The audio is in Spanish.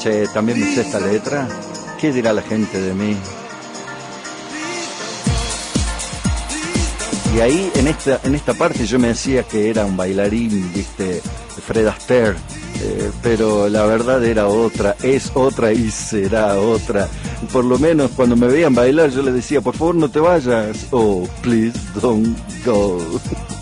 che, también me sé esta letra, ¿qué dirá la gente de mí? Y ahí, en esta parte, yo me decía que era un bailarín, viste, Fred Astaire, pero la verdad era otra, es otra y será otra. Por lo menos cuando me veían bailar, yo les decía, por favor no te vayas, oh, please don't go.